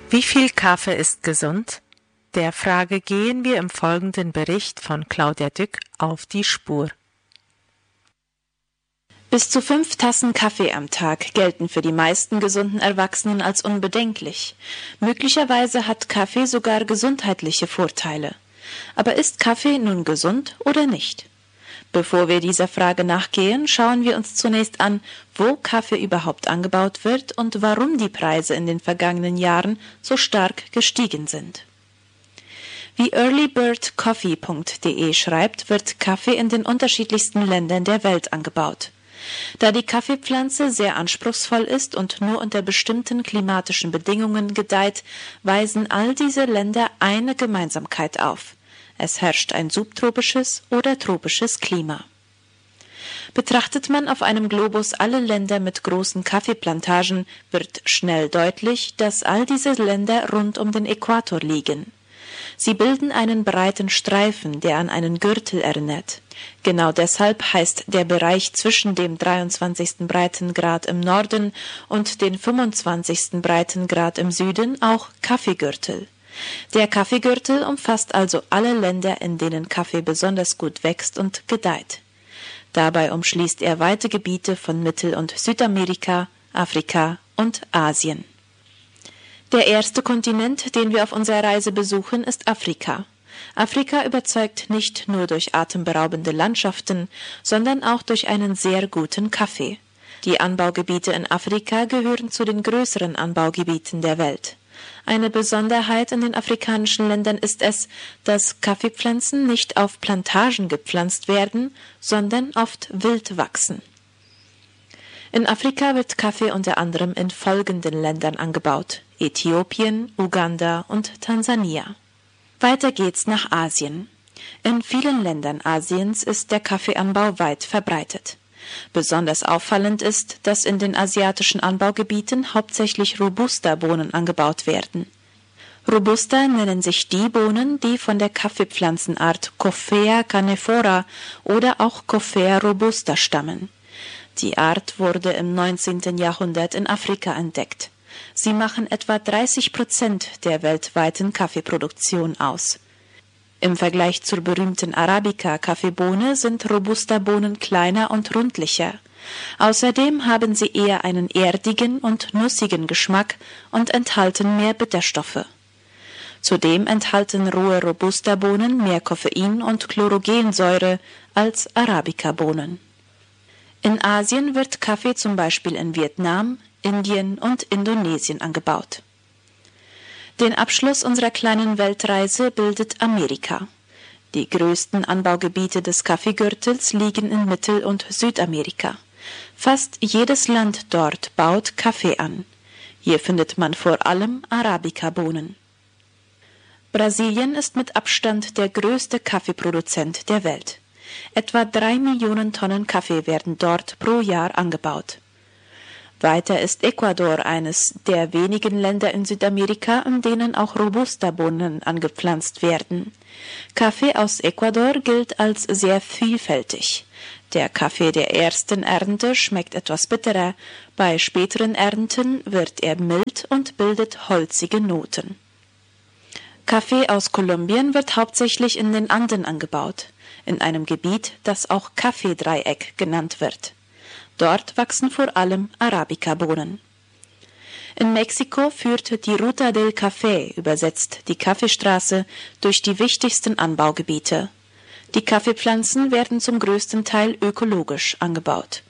Wie viel Kaffee ist gesund? Der Frage gehen wir im folgenden Bericht von Claudia Dück auf die Spur. Bis zu 5 Tassen Kaffee am Tag gelten für die meisten gesunden Erwachsenen als unbedenklich. Möglicherweise hat Kaffee sogar gesundheitliche Vorteile. Aber ist Kaffee nun gesund oder nicht? Bevor wir dieser Frage nachgehen, schauen wir uns zunächst an, wo Kaffee überhaupt angebaut wird und warum die Preise in den vergangenen Jahren so stark gestiegen sind. Wie earlybirdcoffee.de schreibt, wird Kaffee in den unterschiedlichsten Ländern der Welt angebaut. Da die Kaffeepflanze sehr anspruchsvoll ist und nur unter bestimmten klimatischen Bedingungen gedeiht, weisen all diese Länder eine Gemeinsamkeit auf: Es herrscht ein subtropisches oder tropisches Klima. Betrachtet man auf einem Globus alle Länder mit großen Kaffeeplantagen, wird schnell deutlich, dass all diese Länder rund um den Äquator liegen. Sie bilden einen breiten Streifen, der an einen Gürtel erinnert. Genau deshalb heißt der Bereich zwischen dem 23. Breitengrad im Norden und dem 25. Breitengrad im Süden auch Kaffeegürtel. Der Kaffeegürtel umfasst also alle Länder, in denen Kaffee besonders gut wächst und gedeiht. Dabei umschließt er weite Gebiete von Mittel- und Südamerika, Afrika und Asien. Der erste Kontinent, den wir auf unserer Reise besuchen, ist Afrika. Afrika überzeugt nicht nur durch atemberaubende Landschaften, sondern auch durch einen sehr guten Kaffee. Die Anbaugebiete in Afrika gehören zu den größeren Anbaugebieten der Welt. Eine Besonderheit in den afrikanischen Ländern ist es, dass Kaffeepflanzen nicht auf Plantagen gepflanzt werden, sondern oft wild wachsen. In Afrika wird Kaffee unter anderem in folgenden Ländern angebaut: Äthiopien, Uganda und Tansania. Weiter geht's nach Asien. In vielen Ländern Asiens ist der Kaffeeanbau weit verbreitet. Besonders auffallend ist, dass in den asiatischen Anbaugebieten hauptsächlich Robusta-Bohnen angebaut werden. Robusta nennen sich die Bohnen, die von der Kaffeepflanzenart Coffea canephora oder auch Coffea robusta stammen. Die Art wurde im 19. Jahrhundert in Afrika entdeckt. Sie machen etwa 30% der weltweiten Kaffeeproduktion aus. Im Vergleich zur berühmten Arabica-Kaffeebohne sind Robusta-Bohnen kleiner und rundlicher. Außerdem haben sie eher einen erdigen und nussigen Geschmack und enthalten mehr Bitterstoffe. Zudem enthalten rohe Robusta-Bohnen mehr Koffein und Chlorogensäure als Arabica-Bohnen. In Asien wird Kaffee zum Beispiel in Vietnam, Indien und Indonesien angebaut. Den Abschluss unserer kleinen Weltreise bildet Amerika. Die größten Anbaugebiete des Kaffeegürtels liegen in Mittel- und Südamerika. Fast jedes Land dort baut Kaffee an. Hier findet man vor allem Arabica-Bohnen. Brasilien ist mit Abstand der größte Kaffeeproduzent der Welt. Etwa 3 Millionen Tonnen Kaffee werden dort pro Jahr angebaut. Weiter ist Ecuador eines der wenigen Länder in Südamerika, in denen auch Robusta-Bohnen angepflanzt werden. Kaffee aus Ecuador gilt als sehr vielfältig. Der Kaffee der ersten Ernte schmeckt etwas bitterer, bei späteren Ernten wird er mild und bildet holzige Noten. Kaffee aus Kolumbien wird hauptsächlich in den Anden angebaut, in einem Gebiet, das auch Kaffeedreieck genannt wird. Dort wachsen vor allem Arabica-Bohnen. In Mexiko führt die Ruta del Café, übersetzt die Kaffeestraße, durch die wichtigsten Anbaugebiete. Die Kaffeepflanzen werden zum größten Teil ökologisch angebaut.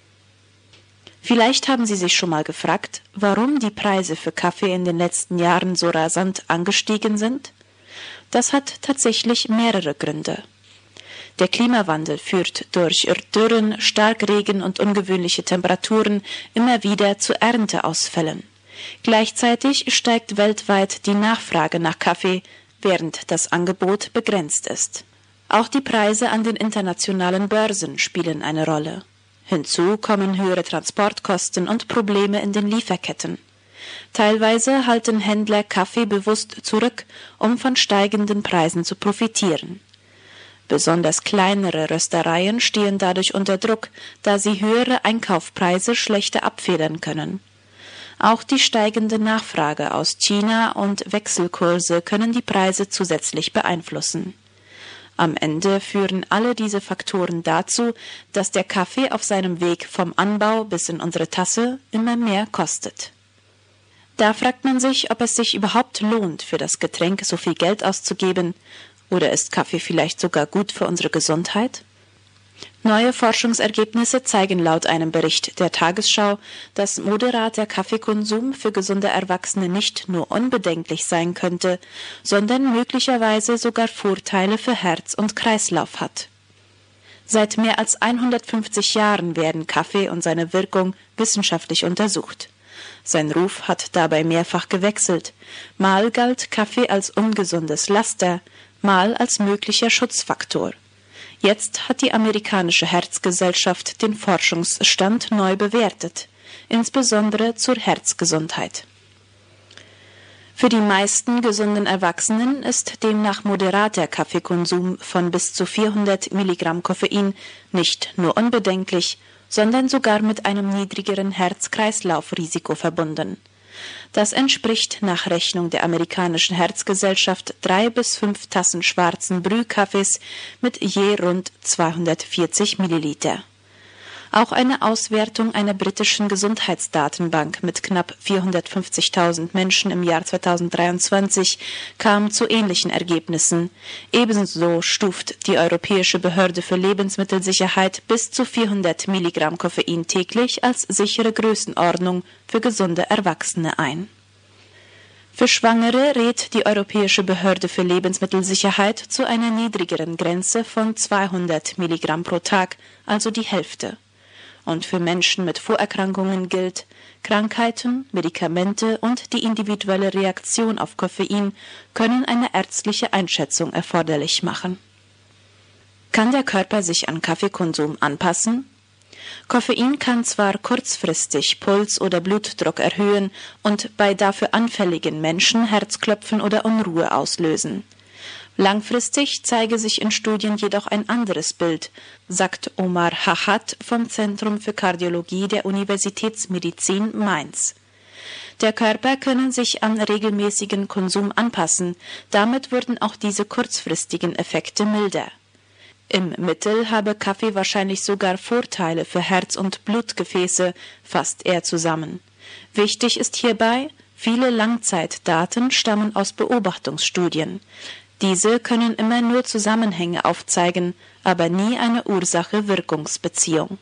Vielleicht haben Sie sich schon mal gefragt, warum die Preise für Kaffee in den letzten Jahren so rasant angestiegen sind? Das hat tatsächlich mehrere Gründe. Der Klimawandel führt durch Dürren, Starkregen und ungewöhnliche Temperaturen immer wieder zu Ernteausfällen. Gleichzeitig steigt weltweit die Nachfrage nach Kaffee, während das Angebot begrenzt ist. Auch die Preise an den internationalen Börsen spielen eine Rolle. Hinzu kommen höhere Transportkosten und Probleme in den Lieferketten. Teilweise halten Händler Kaffee bewusst zurück, um von steigenden Preisen zu profitieren. Besonders kleinere Röstereien stehen dadurch unter Druck, da sie höhere Einkaufspreise schlechter abfedern können. Auch die steigende Nachfrage aus China und Wechselkurse können die Preise zusätzlich beeinflussen. Am Ende führen alle diese Faktoren dazu, dass der Kaffee auf seinem Weg vom Anbau bis in unsere Tasse immer mehr kostet. Da fragt man sich, ob es sich überhaupt lohnt, für das Getränk so viel Geld auszugeben, oder ist Kaffee vielleicht sogar gut für unsere Gesundheit? Neue Forschungsergebnisse zeigen laut einem Bericht der Tagesschau, dass moderater Kaffeekonsum für gesunde Erwachsene nicht nur unbedenklich sein könnte, sondern möglicherweise sogar Vorteile für Herz und Kreislauf hat. Seit mehr als 150 Jahren werden Kaffee und seine Wirkung wissenschaftlich untersucht. Sein Ruf hat dabei mehrfach gewechselt. Mal galt Kaffee als ungesundes Laster, mal als möglicher Schutzfaktor. Jetzt hat die amerikanische Herzgesellschaft den Forschungsstand neu bewertet, insbesondere zur Herzgesundheit. Für die meisten gesunden Erwachsenen ist demnach moderater Kaffeekonsum von bis zu 400 Milligramm Koffein nicht nur unbedenklich, sondern sogar mit einem niedrigeren Herz-Kreislauf-Risiko verbunden. Das entspricht nach Rechnung der amerikanischen Herzgesellschaft 3 bis 5 Tassen schwarzen Brühkaffees mit je rund 240 Milliliter. Auch eine Auswertung einer britischen Gesundheitsdatenbank mit knapp 450.000 Menschen im Jahr 2023 kam zu ähnlichen Ergebnissen. Ebenso stuft die Europäische Behörde für Lebensmittelsicherheit bis zu 400 Milligramm Koffein täglich als sichere Größenordnung für gesunde Erwachsene ein. Für Schwangere rät die Europäische Behörde für Lebensmittelsicherheit zu einer niedrigeren Grenze von 200 Milligramm pro Tag, also die Hälfte. Und für Menschen mit Vorerkrankungen gilt, Krankheiten, Medikamente und die individuelle Reaktion auf Koffein können eine ärztliche Einschätzung erforderlich machen. Kann der Körper sich an Kaffeekonsum anpassen? Koffein kann zwar kurzfristig Puls oder Blutdruck erhöhen und bei dafür anfälligen Menschen Herzklopfen oder Unruhe auslösen. Langfristig zeige sich in Studien jedoch ein anderes Bild, sagt Omar Hahat vom Zentrum für Kardiologie der Universitätsmedizin Mainz. Der Körper könne sich an regelmäßigen Konsum anpassen, damit würden auch diese kurzfristigen Effekte milder. Im Mittel habe Kaffee wahrscheinlich sogar Vorteile für Herz- und Blutgefäße, fasst er zusammen. Wichtig ist hierbei, viele Langzeitdaten stammen aus Beobachtungsstudien. Diese können immer nur Zusammenhänge aufzeigen, aber nie eine Ursache-Wirkungsbeziehung.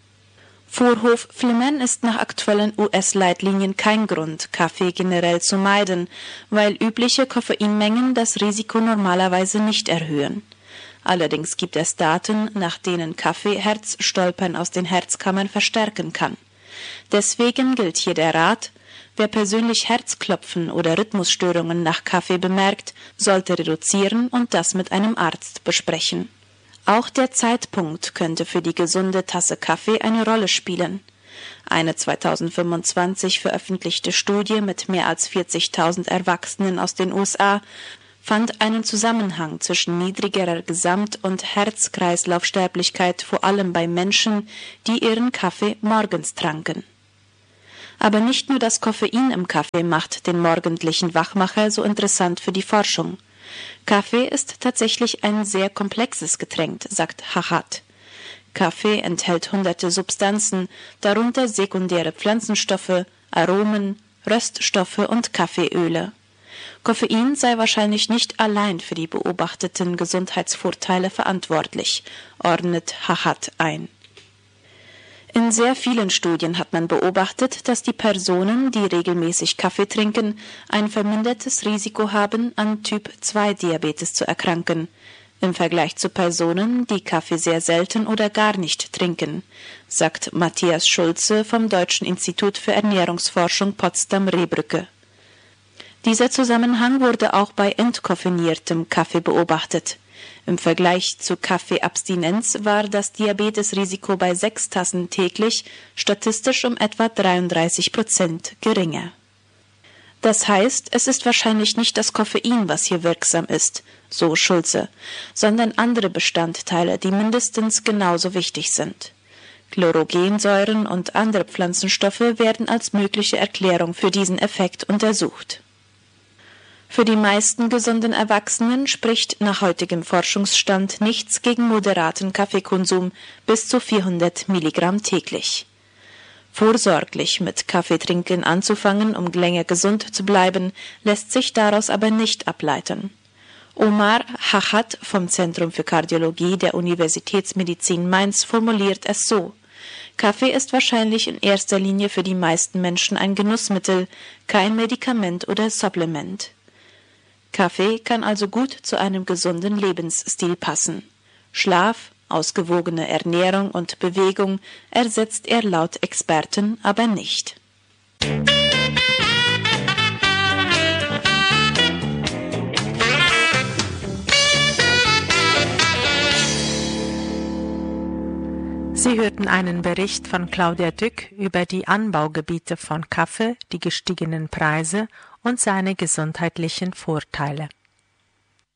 Vorhofflimmern ist nach aktuellen US-Leitlinien kein Grund, Kaffee generell zu meiden, weil übliche Koffeinmengen das Risiko normalerweise nicht erhöhen. Allerdings gibt es Daten, nach denen Kaffee Herzstolpern aus den Herzkammern verstärken kann. Deswegen gilt hier der Rat: Wer persönlich Herzklopfen oder Rhythmusstörungen nach Kaffee bemerkt, sollte reduzieren und das mit einem Arzt besprechen. Auch der Zeitpunkt könnte für die gesunde Tasse Kaffee eine Rolle spielen. Eine 2025 veröffentlichte Studie mit mehr als 40.000 Erwachsenen aus den USA fand einen Zusammenhang zwischen niedrigerer Gesamt- und Herz-Kreislauf-Sterblichkeit vor allem bei Menschen, die ihren Kaffee morgens tranken. Aber nicht nur das Koffein im Kaffee macht den morgendlichen Wachmacher so interessant für die Forschung. Kaffee ist tatsächlich ein sehr komplexes Getränk, sagt Hahat. Kaffee enthält hunderte Substanzen, darunter sekundäre Pflanzenstoffe, Aromen, Röststoffe und Kaffeeöle. Koffein sei wahrscheinlich nicht allein für die beobachteten Gesundheitsvorteile verantwortlich, ordnet Hahat ein. In sehr vielen Studien hat man beobachtet, dass die Personen, die regelmäßig Kaffee trinken, ein vermindertes Risiko haben, an Typ-2-Diabetes zu erkranken, im Vergleich zu Personen, die Kaffee sehr selten oder gar nicht trinken, sagt Matthias Schulze vom Deutschen Institut für Ernährungsforschung Potsdam-Rehbrücke. Dieser Zusammenhang wurde auch bei entkoffiniertem Kaffee beobachtet. Im Vergleich zu Kaffeeabstinenz war das Diabetesrisiko bei 6 Tassen täglich statistisch um etwa 33% geringer. Das heißt, es ist wahrscheinlich nicht das Koffein, was hier wirksam ist, so Schulze, sondern andere Bestandteile, die mindestens genauso wichtig sind. Chlorogensäuren und andere Pflanzenstoffe werden als mögliche Erklärung für diesen Effekt untersucht. Für die meisten gesunden Erwachsenen spricht nach heutigem Forschungsstand nichts gegen moderaten Kaffeekonsum bis zu 400 Milligramm täglich. Vorsorglich mit Kaffeetrinken anzufangen, um länger gesund zu bleiben, lässt sich daraus aber nicht ableiten. Omar Hachat vom Zentrum für Kardiologie der Universitätsmedizin Mainz formuliert es so: Kaffee ist wahrscheinlich in erster Linie für die meisten Menschen ein Genussmittel, kein Medikament oder Supplement. Kaffee kann also gut zu einem gesunden Lebensstil passen. Schlaf, ausgewogene Ernährung und Bewegung ersetzt er laut Experten aber nicht. Sie hörten einen Bericht von Claudia Dück über die Anbaugebiete von Kaffee, die gestiegenen Preise und seine gesundheitlichen Vorteile.